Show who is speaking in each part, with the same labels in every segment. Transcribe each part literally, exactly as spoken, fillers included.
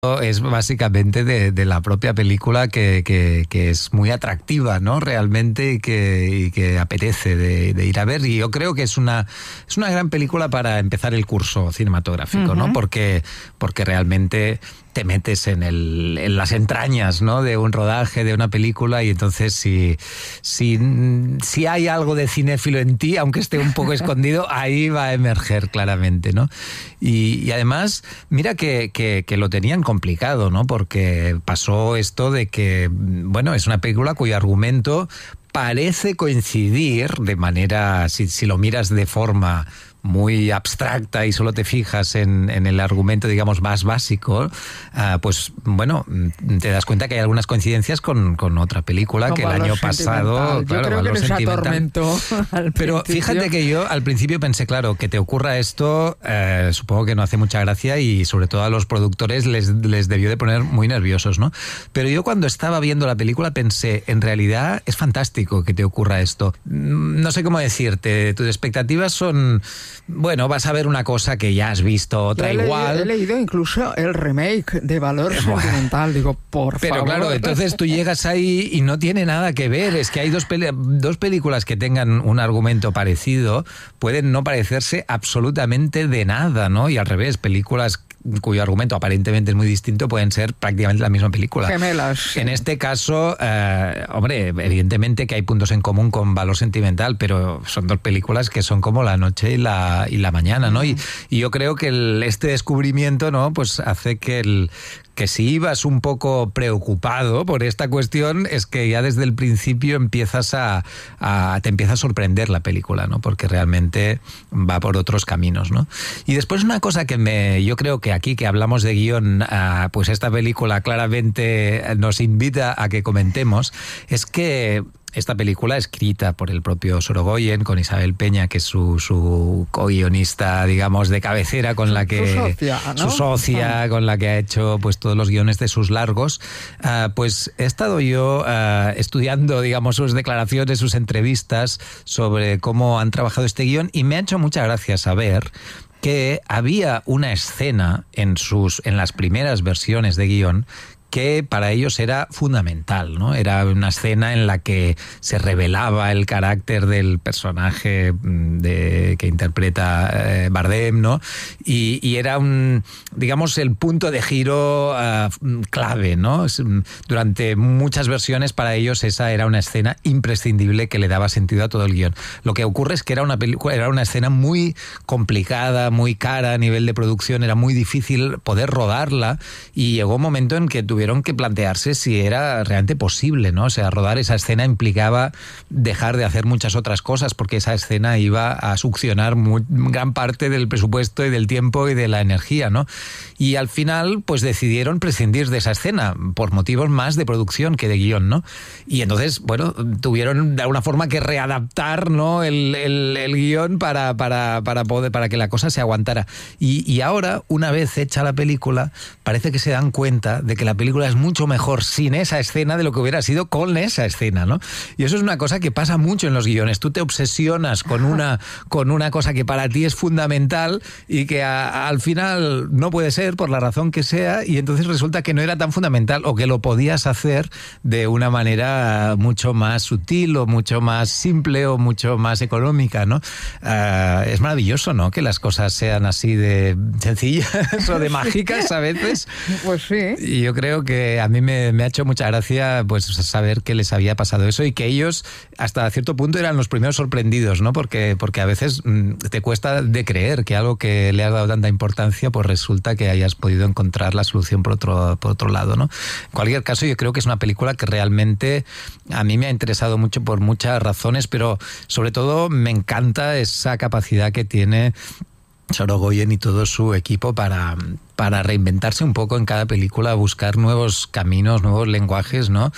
Speaker 1: es básicamente de, de la propia película que, que, que es muy atractiva, ¿no? Realmente y que, y que apetece de, de ir a ver. Y yo creo que es una, es una gran película para empezar el curso cinematográfico, uh-huh. ¿no? Porque, porque realmente te metes en, el, en las entrañas, ¿no? De un rodaje, de una película, y entonces si, si, si hay algo de cinéfilo en ti, aunque esté un poco escondido, ahí va a emerger claramente, ¿no? Y, y además, mira que, que, que lo tenían complicado, ¿no? Porque pasó esto de que, bueno, es una película cuyo argumento parece coincidir de manera, si, si lo miras de forma muy abstracta y solo te fijas en, en el argumento, digamos, más básico, uh, pues bueno, te das cuenta que hay algunas coincidencias con, con otra película con que el año pasado,
Speaker 2: yo
Speaker 1: claro,
Speaker 2: creo
Speaker 1: Valor
Speaker 2: que les atormentó al
Speaker 1: Pero
Speaker 2: principio.
Speaker 1: Fíjate que yo al principio pensé, claro, que te ocurra esto, eh, supongo que no hace mucha gracia y sobre todo a los productores les, les debió de poner muy nerviosos, ¿no? Pero yo cuando estaba viendo la película pensé, en realidad es fantástico que te ocurra esto. No sé cómo decirte, tus expectativas son... Bueno, vas a ver una cosa que ya has visto, otra
Speaker 2: Yo he
Speaker 1: igual.
Speaker 2: Leído, he leído incluso el remake de Valor Sentimental, digo, por
Speaker 1: Pero
Speaker 2: favor.
Speaker 1: claro, entonces tú llegas ahí y no tiene nada que ver. Es que hay dos, peli- dos películas que tengan un argumento parecido, pueden no parecerse absolutamente de nada, ¿no? Y al revés, películas cuyo argumento aparentemente es muy distinto pueden ser prácticamente la misma película.
Speaker 2: Gemelas. Sí.
Speaker 1: En este caso, eh, hombre, evidentemente que hay puntos en común con Valor Sentimental, pero son dos películas que son como la noche y la, y la mañana, ¿no? Uh-huh. Y, y yo creo que el, este descubrimiento, ¿no? Pues hace que el... que si ibas un poco preocupado por esta cuestión, es que ya desde el principio empiezas a, a te empieza a sorprender la película, ¿no? Porque realmente va por otros caminos, ¿no? Y después una cosa que me, yo creo que aquí que hablamos de guión, uh, pues esta película claramente nos invita a que comentemos, es que esta película escrita por el propio Sorogoyen, con Isabel Peña, que es su, su co-guionista, digamos, de cabecera, con la que...
Speaker 2: Su socia, ¿no?
Speaker 1: Su socia, con la que ha hecho pues todos los guiones de sus largos. Uh, pues he estado yo uh, estudiando, digamos, sus declaraciones, sus entrevistas sobre cómo han trabajado este guión, y me ha hecho mucha gracia saber que había una escena en, sus, en las primeras versiones de guión que para ellos era fundamental, ¿no? Era una escena en la que se revelaba el carácter del personaje de, que interpreta eh, Bardem, ¿no? Y, y era un, digamos, el punto de giro uh, clave, ¿no? Durante muchas versiones para ellos esa era una escena imprescindible que le daba sentido a todo el guión. Lo que ocurre es que era una película, era una escena muy complicada, muy cara a nivel de producción, era muy difícil poder rodarla, y llegó un momento en que tuve tuvieron que plantearse si era realmente posible, ¿no? O sea, rodar esa escena implicaba dejar de hacer muchas otras cosas, porque esa escena iba a succionar muy, gran parte del presupuesto y del tiempo y de la energía, ¿no? Y al final, pues decidieron prescindir de esa escena por motivos más de producción que de guión, ¿no? Y entonces, bueno, tuvieron de alguna forma que readaptar, ¿no? El, el, el guión para, para, para, poder, para que la cosa se aguantara. Y, y ahora, una vez hecha la película, parece que se dan cuenta de que la película es mucho mejor sin esa escena de lo que hubiera sido con esa escena, ¿no? Y eso es una cosa que pasa mucho en los guiones. Tú te obsesionas con una, con una cosa que para ti es fundamental y que a, al final no puede ser por la razón que sea, y entonces resulta que no era tan fundamental, o que lo podías hacer de una manera mucho más sutil o mucho más simple o mucho más económica, ¿no? Uh, es maravilloso, ¿no? Que las cosas sean así de sencillas o de mágicas a veces.
Speaker 2: Pues sí.
Speaker 1: Y yo creo que a mí me, me ha hecho mucha gracia pues saber que les había pasado eso, y que ellos hasta cierto punto eran los primeros sorprendidos, ¿no? Porque, porque a veces mmm, te cuesta de creer que algo que le has dado tanta importancia, pues resulta que hayas podido encontrar la solución por otro, por otro lado, ¿no? En cualquier caso, yo creo que es una película que realmente a mí me ha interesado mucho por muchas razones, pero sobre todo me encanta esa capacidad que tiene Sorogoyen y todo su equipo para, para reinventarse un poco en cada película, buscar nuevos caminos, nuevos lenguajes, ¿no?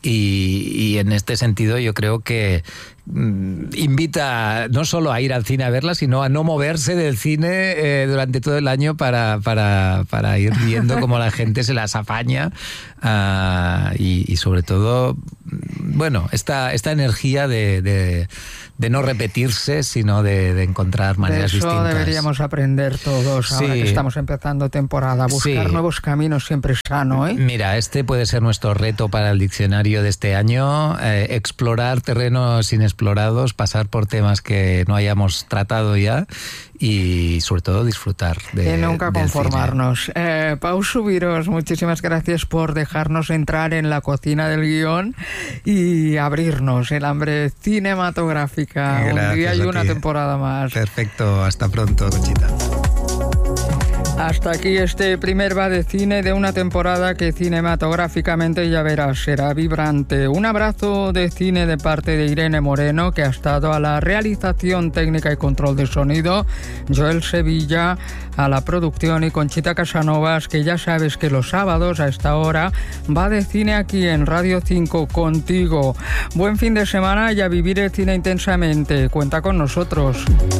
Speaker 1: Y, y en este sentido yo creo que mmm, invita no solo a ir al cine a verla, sino a no moverse del cine eh, durante todo el año para, para, para ir viendo cómo la gente se las apaña, uh, y, y sobre todo bueno, esta, esta energía de, de, de no repetirse, sino de, de encontrar maneras
Speaker 2: de eso
Speaker 1: distintas.
Speaker 2: Deberíamos aprender todos,
Speaker 1: sí.
Speaker 2: ahora que estamos empezando temporada, buscar
Speaker 1: sí.
Speaker 2: nuevos caminos siempre es sano, ¿eh?
Speaker 1: Mira, este puede ser nuestro reto para el diccionario de este año, eh, explorar terrenos inexplorados, pasar por temas que no hayamos tratado ya y sobre todo disfrutar de,
Speaker 2: y nunca
Speaker 1: del
Speaker 2: conformarnos. Eh, Pau Subiros, muchísimas gracias por dejarnos entrar en la cocina del guión y abrirnos el hambre cinematográfica.
Speaker 1: Gracias
Speaker 2: un día y una
Speaker 1: ti.
Speaker 2: temporada más.
Speaker 1: Perfecto, hasta pronto, Conchita.
Speaker 2: Hasta aquí este primer Va de Cine de una temporada que cinematográficamente, ya verás, será vibrante. Un abrazo de cine de parte de Irene Moreno, que ha estado a la realización técnica y control de sonido, Joel Sevilla a la producción y Conchita Casanovas, que ya sabes que los sábados a esta hora Va de Cine aquí en Radio cinco contigo. Buen fin de semana y a vivir el cine intensamente. Cuenta con nosotros.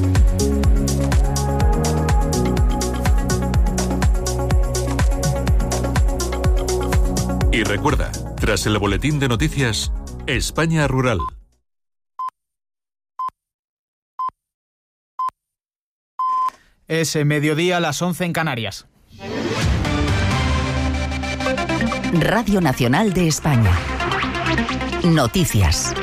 Speaker 3: Y recuerda, tras el boletín de noticias, España Rural.
Speaker 4: Es mediodía a las once en Canarias.
Speaker 5: Radio Nacional de España. Noticias.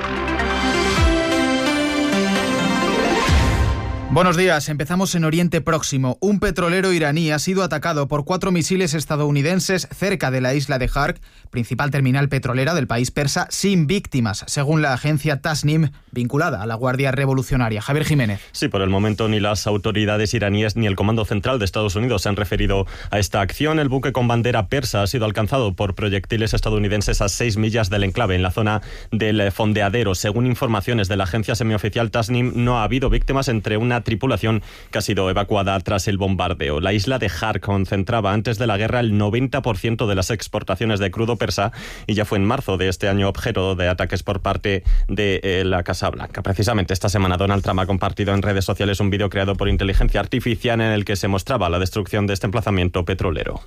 Speaker 4: Buenos días, empezamos en Oriente Próximo. Un petrolero iraní ha sido atacado por cuatro misiles estadounidenses cerca de la isla de Hark, principal terminal petrolera del país persa, sin víctimas, según la agencia Tasnim, vinculada a la Guardia Revolucionaria. Javier Jiménez.
Speaker 6: Sí, por el momento ni las autoridades iraníes ni el Comando Central de Estados Unidos se han referido a esta acción. El buque con bandera persa ha sido alcanzado por proyectiles estadounidenses a seis millas del enclave, en la zona del fondeadero. Según informaciones de la agencia semioficial Tasnim, no ha habido víctimas entre una tripulación que ha sido evacuada tras el bombardeo. La isla de Hark concentraba antes de la guerra el noventa por ciento de las exportaciones de crudo persa y ya fue en marzo de este año objeto de ataques por parte de eh, la Casa Blanca. Precisamente esta semana Donald Trump ha compartido en redes sociales un vídeo creado por inteligencia artificial en el que se mostraba la destrucción de este emplazamiento petrolero.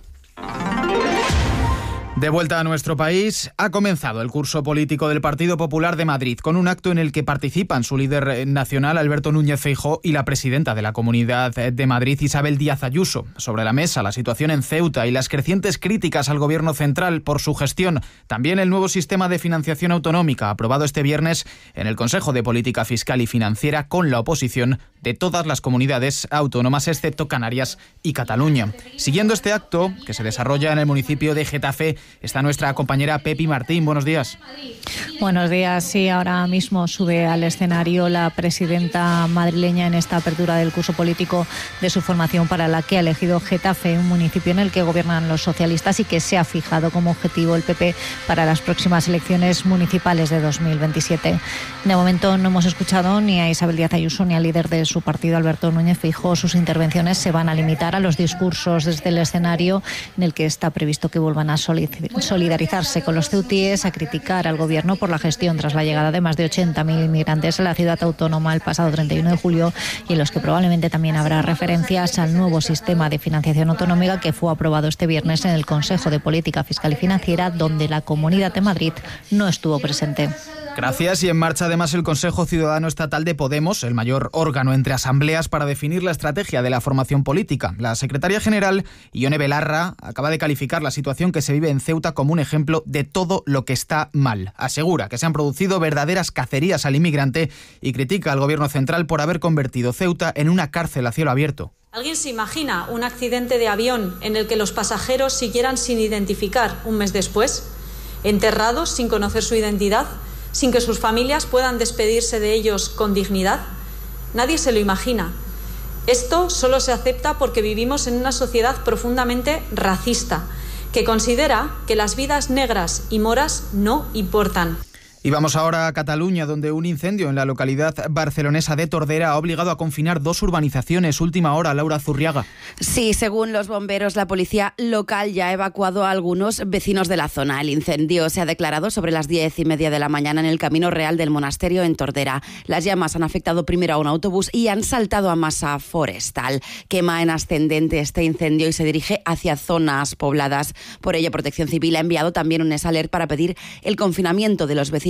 Speaker 4: De vuelta a nuestro país, ha comenzado el curso político del Partido Popular de Madrid, con un acto en el que participan su líder nacional, Alberto Núñez Feijóo, y la presidenta de la Comunidad de Madrid, Isabel Díaz Ayuso. Sobre la mesa, la situación en Ceuta y las crecientes críticas al Gobierno central por su gestión. También el nuevo sistema de financiación autonómica, aprobado este viernes en el Consejo de Política Fiscal y Financiera, con la oposición de todas las comunidades autónomas, excepto Canarias y Cataluña. Siguiendo este acto, que se desarrolla en el municipio de Getafe, está nuestra compañera Pepi Martín. Buenos días.
Speaker 7: Buenos días. Sí, ahora mismo sube al escenario la presidenta madrileña en esta apertura del curso político de su formación, para la que ha elegido Getafe, un municipio en el que gobiernan los socialistas y que se ha fijado como objetivo el P P para las próximas elecciones municipales de dos mil veintisiete. De momento no hemos escuchado ni a Isabel Díaz Ayuso ni al líder de su partido, Alberto Núñez Feijóo. Sus intervenciones se van a limitar a los discursos desde el escenario, en el que está previsto que vuelvan a solidarizarse con los ceutíes, a criticar al gobierno por la gestión tras la llegada de más de ochenta mil inmigrantes a la ciudad autónoma el pasado treinta y uno de julio, y en los que probablemente también habrá referencias al nuevo sistema de financiación autonómica que fue aprobado este viernes en el Consejo de Política Fiscal y Financiera, donde la Comunidad de Madrid no estuvo presente.
Speaker 4: Gracias. Y en marcha además el Consejo Ciudadano Estatal de Podemos, el mayor órgano entre asambleas para definir la estrategia de la formación política. La secretaria general, Ione Belarra, acaba de calificar la situación que se vive en Ceuta como un ejemplo de todo lo que está mal. Asegura que se han producido verdaderas cacerías al inmigrante y critica al gobierno central por haber convertido Ceuta en una cárcel a cielo abierto.
Speaker 8: ¿Alguien se imagina un accidente de avión en el que los pasajeros siguieran sin identificar un mes después, enterrados sin conocer su identidad, sin que sus familias puedan despedirse de ellos con dignidad? Nadie se lo imagina. Esto solo se acepta porque vivimos en una sociedad profundamente racista, que considera que las vidas negras y moras no importan.
Speaker 4: Y vamos ahora a Cataluña, donde un incendio en la localidad barcelonesa de Tordera ha obligado a confinar dos urbanizaciones. Última hora, Laura Zurriaga.
Speaker 9: Sí, según los bomberos, la policía local ya ha evacuado a algunos vecinos de la zona. El incendio se ha declarado sobre las diez y media de la mañana en el Camino Real del Monasterio en Tordera. Las llamas han afectado primero a un autobús y han saltado a masa forestal. Quema en ascendente este incendio y se dirige hacia zonas pobladas. Por ello, Protección Civil ha enviado también un S alert para pedir el confinamiento de los vecinos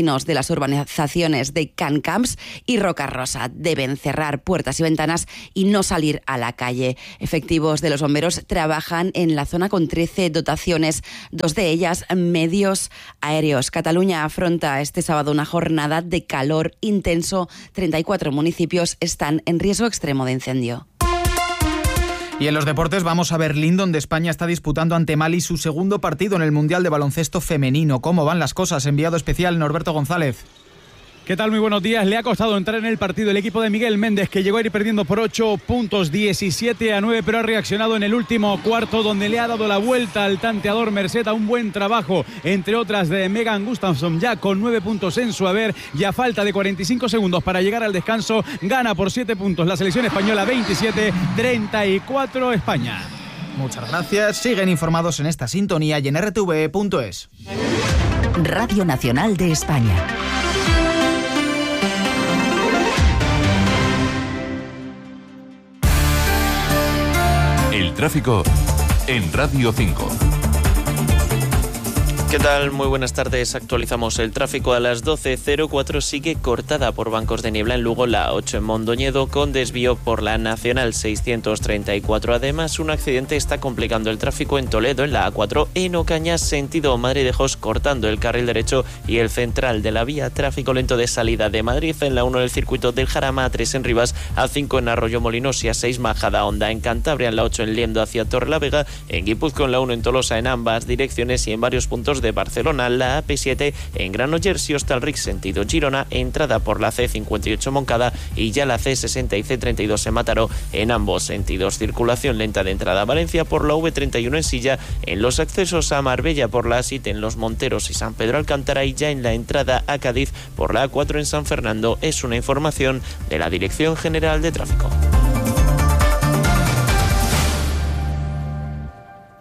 Speaker 9: vecinos de las urbanizaciones de Can Camps y Roca Rosa. Deben cerrar puertas y ventanas y no salir a la calle. Efectivos de los bomberos trabajan en la zona con trece dotaciones, dos de ellas medios aéreos. Cataluña afronta este sábado una jornada de calor intenso. treinta y cuatro municipios están en riesgo extremo de incendio.
Speaker 4: Y en los deportes vamos a Berlín, donde España está disputando ante Mali su segundo partido en el Mundial de Baloncesto Femenino. ¿Cómo van las cosas? Enviado especial Norberto González.
Speaker 10: ¿Qué tal? Muy buenos días. Le ha costado entrar en el partido el equipo de Miguel Méndez, que llegó a ir perdiendo por ocho puntos, diecisiete a nueve, pero ha reaccionado en el último cuarto, donde le ha dado la vuelta al tanteador Merced a un buen trabajo, entre otras de Megan Gustafsson, ya con nueve puntos en su haber, y a falta de cuarenta y cinco segundos para llegar al descanso, gana por siete puntos la selección española, veintisiete a treinta y cuatro España.
Speaker 4: Muchas gracias. Siguen informados en esta sintonía y en r t v punto es.
Speaker 5: Radio Nacional de España.
Speaker 3: El tráfico en Radio cinco.
Speaker 11: ¿Qué tal? Muy buenas tardes. Actualizamos el tráfico a las doce cero cuatro. Sigue cortada por bancos de niebla en Lugo la ocho en Mondoñedo, con desvío por la Nacional seiscientos treinta y cuatro. Además, un accidente está complicando el tráfico en Toledo en la A cuatro, en Ocaña, sentido Madrid-Lejos, cortando el carril derecho y el central de la vía. Tráfico lento de salida de Madrid en la uno del circuito del Jarama, A tres en Rivas, A cinco en Arroyo Molinos y A seis Majada Honda en Cantabria, en la ocho en Liendo hacia Torrelavega, en Guipúzcoa en la uno en Tolosa en ambas direcciones y en varios puntos de Barcelona, la A P siete en Granollers y Hostalric sentido Girona, entrada por la C cincuenta y ocho Moncada y ya la C sesenta y C treinta y dos en Mataró, en ambos sentidos. Circulación lenta de entrada a Valencia por la V treinta y uno en Silla, en los accesos a Marbella por la A siete en Los Monteros y San Pedro Alcántara, y ya en la entrada a Cádiz por la A cuatro en San Fernando. Es una información de la Dirección General de Tráfico.